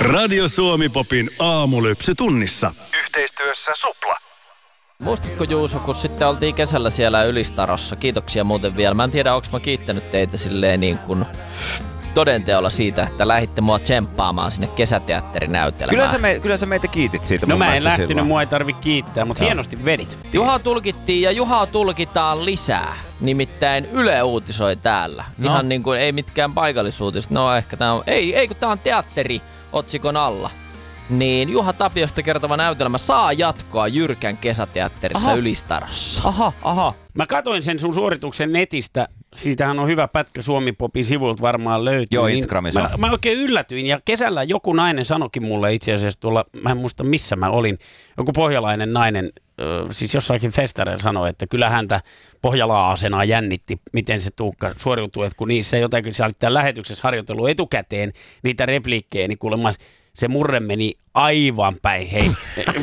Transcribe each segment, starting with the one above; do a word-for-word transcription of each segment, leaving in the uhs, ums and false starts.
Radio Suomi-popin aamulypsy tunnissa. Yhteistyössä Supla. Muistatko Juuso, kun sitten oltiin kesällä siellä Ylistarossa? Kiitoksia muuten vielä. Mä en tiedä, onko mä kiittänyt teitä silleen niin kuin todenteolla siitä, että lähditte mua tsemppaamaan sinne kesäteatterinäytelmään. Kyllä sä, me, kyllä sä meitä kiitit siitä. No mä en lähtenyt, silloin. mua ei tarvi kiittää, mutta hienosti vedit. Juhaa tulkittiin ja Juhaa tulkitaan lisää. Nimittäin Yle uutisoi täällä. No. Ihan niin kuin ei mitkään paikallisuutiset. No ehkä tää on, ei, ei kun tää on teatteri otsikon alla. Niin Juha Tapiosta kertova näytelmä saa jatkoa Jyrkän kesäteatterissa aha. Ylistarossa. Aha, aha. Mä katoin sen sun suorituksen netistä. Siitähän on hyvä pätkä Suomi-popin sivulta varmaan löytyy. Joo, Instagramissa niin mä, mä oikein yllätyin ja kesällä joku nainen sanokin mulle itse asiassa tuolla, mä en muista missä mä olin. Joku pohjalainen nainen, äh, siis jossakin festareilla sanoi, että kyllä häntä Pohjala-asenaa jännitti, miten se tuukka suoriutui. Että kun niissä jotenkin sä olit tämän lähetyksessä harjoitellut etukäteen niitä repliikkejä, niin kuulemma se murre meni aivan päin, hei,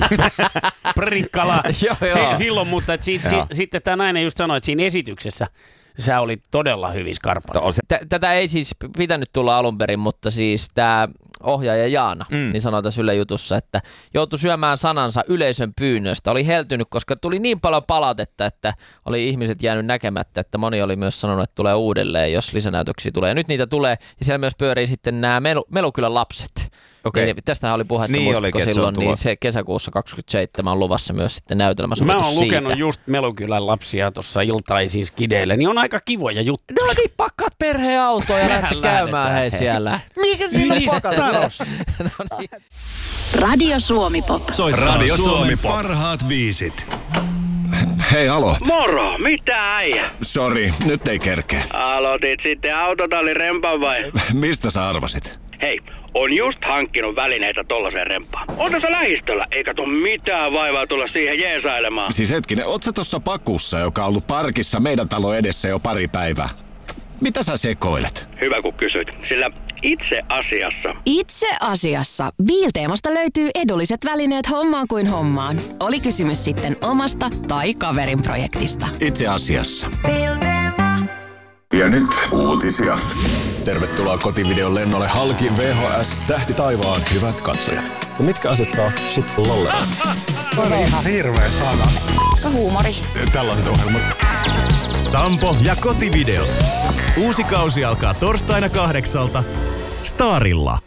prikkala silloin, mutta et si, si, sitten tämä nainen just sanoi, että siinä esityksessä sä olit todella hyvin skarpa. Tätä ei siis pitänyt tulla alun perin, mutta siis tämä ohjaaja Jaana mm. niin sanoi tässä Yle jutussa, että joutui syömään sanansa yleisön pyynnöstä. Oli heltynyt, koska tuli niin paljon palautetta, että oli ihmiset jäänyt näkemättä, että moni oli myös sanonut, että tulee uudelleen, jos lisänäytöksiä tulee. Ja nyt niitä tulee, ja siellä myös pyörii sitten nämä Melu, Melukylän lapset. Okay. Niin, tästähän oli puhetta, niin muistatko olikin, silloin, se niin se kesäkuussa kaksikymmentäseitsemän on luvassa myös sitten näytelmä sovitus siitä. Mä oon lukenut just Melukylän lapsia tuossa iltaisiin skideille, niin on aika kivoja juttuja. No niin, pakkaat perheautoa ja lähti käymään hei siellä. Mikä siinä on pakkaus? No niin. Radio Suomi-pop. Soittaa Radio Suomi-pop. Parhaat viisit. Hei, alo. Moro, mitä äijä? Sori, nyt ei kerkeä. Aloitit sitten autotallin rempan vai? Mistä sä arvasit? Hei, on just hankkinut välineitä tollaseen rempaan. On tässä lähistöllä, eikä tuu mitään vaivaa tulla siihen jeesailemaan. Siis hetkinen, oot sä tossa pakussa, joka on ollut parkissa meidän talon edessä jo pari päivää? Mitä sä sekoilet? Hyvä kun kysyit, sillä itse asiassa... Itse asiassa Biilteemasta löytyy edulliset välineet hommaan kuin hommaan. Oli kysymys sitten omasta tai kaverin projektista. Itse asiassa. Biilteema. Ja nyt uutisia. Tervetuloa kotivideon lennolle halki V H S Tähti taivaan, hyvät katsojat. Ja mitkä asiat saa shit lollella? On ihan hirveä sana. Koska huumori. Tällaiset ohjelmat. Sampo ja kotivideot. Uusi kausi alkaa torstaina kahdeksalta Starilla.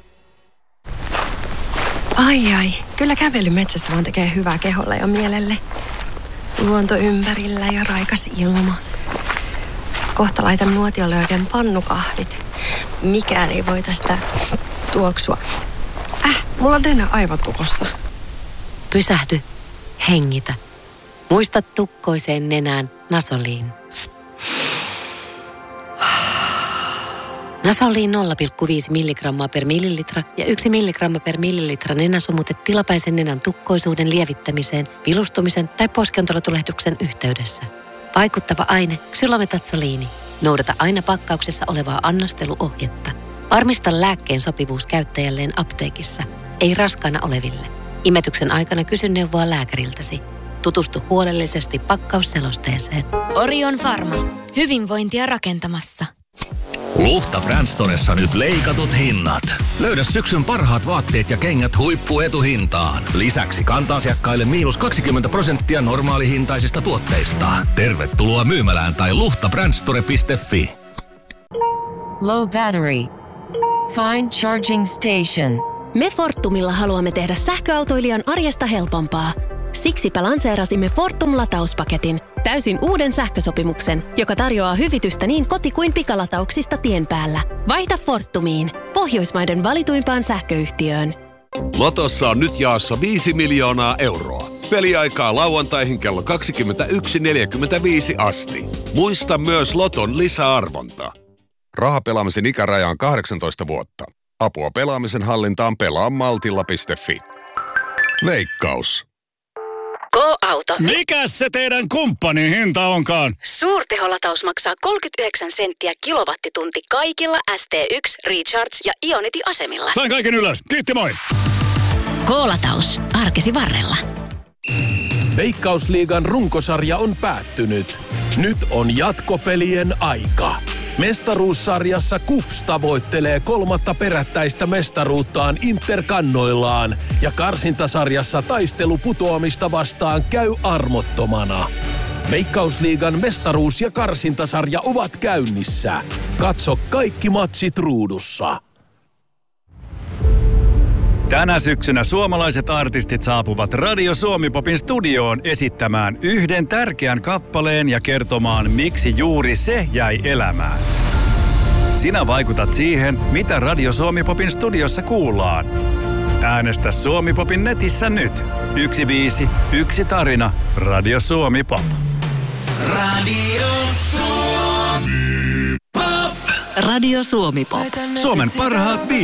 Ai ai, kyllä kävely metsässä vaan tekee hyvää keholle ja mielelle. Luonto ympärillä ja raikas ilma. Kohta laitan nuotiolle oikein pannukahvit. Mikään ei voi tästä tuoksua. Äh, mulla on nenä aivan tukossa. Pysähdy. Hengitä. Muista tukkoiseen nenään Nasoliin. Nasoliin nolla pilkku viisi milligrammaa per millilitra ja yksi milligramma per millilitra nenäsumute tilapäisen nenän tukkoisuuden lievittämiseen, vilustumisen tai poskiontelotulehduksen yhteydessä. Vaikuttava aine ksylometatsoliini. Noudata aina pakkauksessa olevaa annosteluohjetta. Varmista lääkkeen sopivuus käyttäjälleen apteekissa, ei raskaana oleville. Imetyksen aikana kysy neuvoa lääkäriltäsi. Tutustu huolellisesti pakkausselosteeseen. Orion Pharma. Hyvinvointia rakentamassa. Luhta Brandstoressa nyt leikatut hinnat. Löydä syksyn parhaat vaatteet ja kengät huippuetuhintaan. Lisäksi kanta-asiakkaille miinus kaksikymmentä prosenttia normaalihintaisista tuotteista. Tervetuloa myymälään tai luhta brandstore piste fi. Low battery. Find charging station. Me Fortumilla haluamme tehdä sähköautoilijan arjesta helpompaa. Siksipä lanseerasimme Fortum-latauspaketin, täysin uuden sähkösopimuksen, joka tarjoaa hyvitystä niin koti- kuin pikalatauksista tien päällä. Vaihda Fortumiin, Pohjoismaiden valituimpaan sähköyhtiöön. Lotossa on nyt jaossa viisi miljoonaa euroa. Peliaikaa lauantaihin kello kaksikymmentäyksi neljäkymmentäviisi asti. Muista myös Loton lisäarvonta. Rahapelaamisen ikäraja on kahdeksantoista vuotta. Apua pelaamisen hallintaan pelaa maltilla piste fi. Veikkaus. Go-auto. Mikäs se teidän kumppanin hinta onkaan? Suurteholataus maksaa kolmekymmentäyhdeksän senttiä kilowattitunti kaikilla S T yksi, Recharge ja Ionity-asemilla. Sain kaiken ylös. Kiitti, moi! Go-lataus. Arkesi varrella. Veikkausliigan runkosarja on päättynyt. Nyt on jatkopelien aika. Mestaruussarjassa KuPS tavoittelee kolmatta perättäistä mestaruuttaan Interkannoillaan ja karsintasarjassa taistelu putoamista vastaan käy armottomana. Veikkausliigan mestaruus- ja karsintasarja ovat käynnissä. Katso kaikki matsit ruudussa. Tänä syksynä suomalaiset artistit saapuvat Radio Suomi-popin studioon esittämään yhden tärkeän kappaleen ja kertomaan, miksi juuri se jäi elämään. Sinä vaikutat siihen, mitä Radio Suomi-popin studiossa kuullaan. Äänestä Suomi-popin netissä nyt. Yksi biisi, yksi tarina. Radio Suomi-pop. Radio Suomi Pop. Radio Suomi Pop. Suomen parhaat biisit.